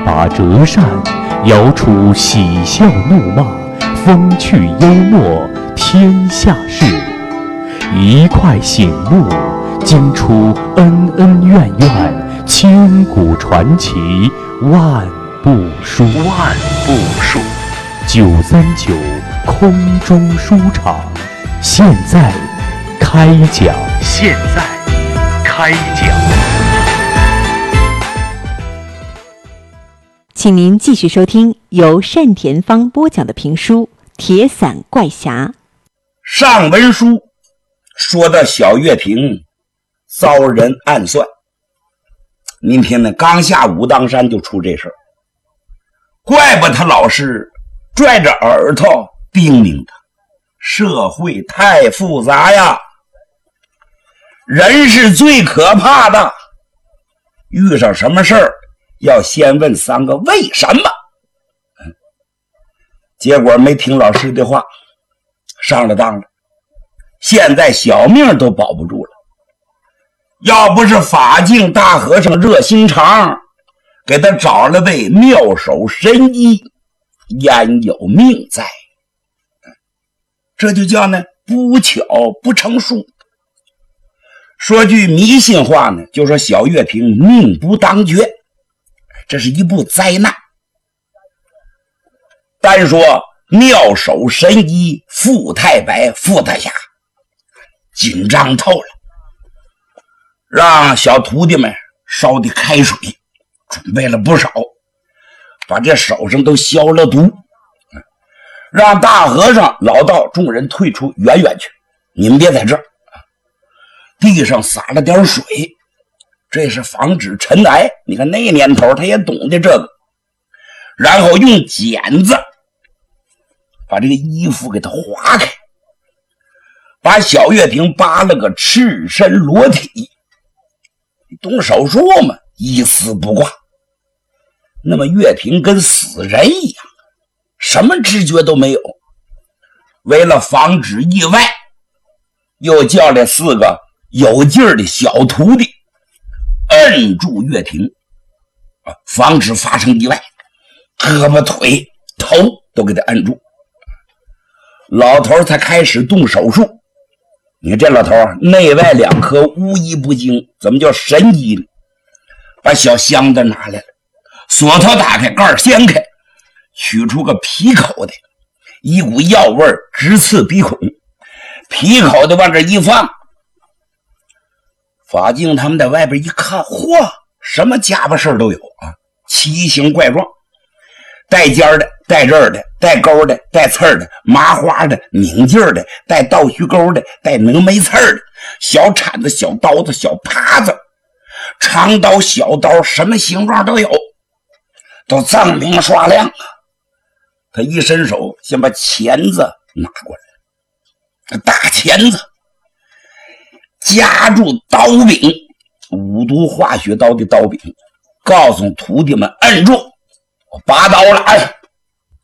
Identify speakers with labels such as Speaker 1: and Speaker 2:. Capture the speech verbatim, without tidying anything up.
Speaker 1: 拔折扇，摇除喜笑怒骂，风趣幽默天下事。一块醒目，惊出恩恩怨怨，千古传奇万部书。
Speaker 2: 万部书。
Speaker 1: 九三九空中书场，现在开讲。
Speaker 2: 现在开讲。
Speaker 3: 请您继续收听由单田芳播讲的评书《铁伞怪侠》。
Speaker 4: 上文书说到小月亭遭人暗算，您听呢，刚下武当山就出这事儿，怪不他老是拽着耳朵叮咛他，社会太复杂呀，人是最可怕的，遇上什么事儿要先问三个为什么。结果没听老师的话，上了当了，现在小命都保不住了。要不是法镜大和尚热心肠，给他找了位妙手神医，焉有命在。这就叫呢不巧不成书。说句迷信话呢，就说小月亭命不当绝，这是一部灾难。单说妙手神医傅太白傅大侠紧张透了，让小徒弟们烧的开水准备了不少，把这手上都消了毒，让大和尚老道众人退出远远去，你们别在这儿。地上撒了点水，这是防止尘埃，你看那年头他也懂得这个。然后用剪子把这个衣服给他划开，把小月亭扒了个赤身裸体。动手术嘛，一丝不挂。那么月亭跟死人一样，什么知觉都没有。为了防止意外，又叫来四个有劲儿的小徒弟摁住月亭，防止发生意外，胳膊腿头都给他摁住。老头才开始动手术。你看这老头内外两颗无一不精，怎么叫神医呢？把小箱子拿来了，锁头打开，盖掀开，取出个皮口的，一股药味直刺鼻孔，皮口的往这一放。法镜他们在外边一看，嚯，什么家伙事儿都有啊，奇形怪状，带尖的，带刃的，带钩的，带刺儿的，麻花的，拧劲儿的，带倒须钩的，带能没刺儿的，小铲子，小刀子，小耙子，长刀小刀，什么形状都有，都锃明刷亮啊。他一伸手先把钳子拿过来，大钳子夹住刀柄，五毒化学刀的刀柄，告诉徒弟们摁住，我拔刀了。哎，